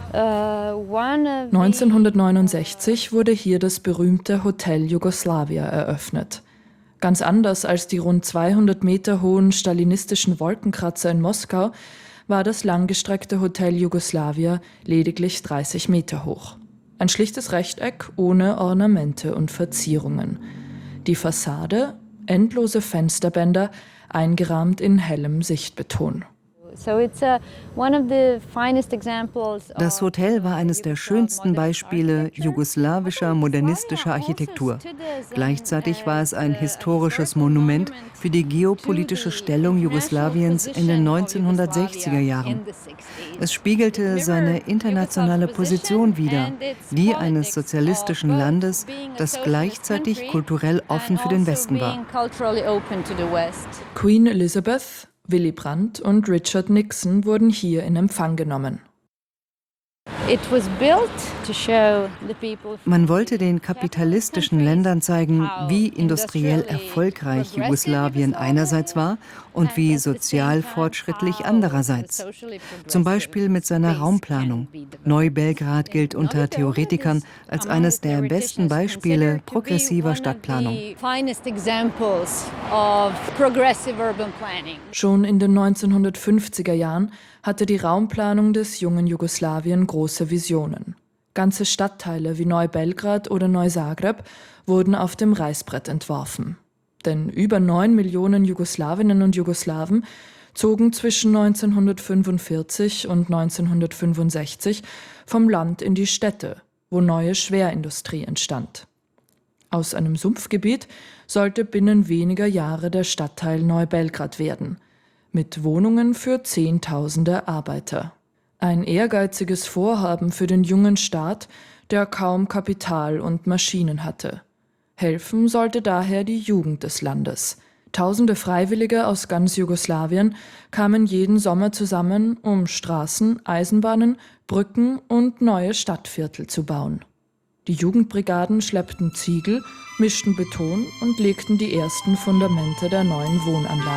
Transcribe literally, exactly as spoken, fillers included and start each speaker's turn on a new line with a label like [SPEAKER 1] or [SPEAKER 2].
[SPEAKER 1] neunzehnhundertneunundsechzig wurde hier das berühmte Hotel Jugoslavia eröffnet. Ganz anders als die rund zweihundert Meter hohen stalinistischen Wolkenkratzer in Moskau war das langgestreckte Hotel Jugoslavia lediglich dreißig Meter hoch. Ein schlichtes Rechteck ohne Ornamente und Verzierungen. Die Fassade, endlose Fensterbänder, eingerahmt in hellem Sichtbeton.
[SPEAKER 2] Das Hotel war eines der schönsten Beispiele jugoslawischer modernistischer Architektur. Gleichzeitig war es ein historisches Monument für die geopolitische Stellung Jugoslawiens in den neunzehnhundertsechziger Jahren. Es spiegelte seine internationale Position wider, die eines sozialistischen Landes, das gleichzeitig kulturell offen für den Westen war.
[SPEAKER 1] Queen Elizabeth, Willy Brandt und Richard Nixon wurden hier in Empfang genommen.
[SPEAKER 2] Man wollte den kapitalistischen Ländern zeigen, wie industriell erfolgreich Jugoslawien einerseits war und wie sozial fortschrittlich andererseits. Zum Beispiel mit seiner Raumplanung. Neu-Belgrad gilt unter Theoretikern als eines der besten Beispiele progressiver Stadtplanung.
[SPEAKER 1] Schon in den neunzehnhundertfünfziger Jahren hatte die Raumplanung des jungen Jugoslawien große Visionen. Ganze Stadtteile wie Neu-Belgrad oder Neu-Zagreb wurden auf dem Reißbrett entworfen. Denn über neun Millionen Jugoslawinnen und Jugoslawen zogen zwischen neunzehnhundertfünfundvierzig und neunzehnhundertfünfundsechzig vom Land in die Städte, wo neue Schwerindustrie entstand. Aus einem Sumpfgebiet sollte binnen weniger Jahre der Stadtteil Neu-Belgrad werden, mit Wohnungen für Zehntausende Arbeiter. Ein ehrgeiziges Vorhaben für den jungen Staat, der kaum Kapital und Maschinen hatte. Helfen sollte daher die Jugend des Landes. Tausende Freiwillige aus ganz Jugoslawien kamen jeden Sommer zusammen, um Straßen, Eisenbahnen, Brücken und neue Stadtviertel zu bauen. Die Jugendbrigaden schleppten Ziegel, mischten Beton und legten die ersten Fundamente der neuen Wohnanlagen.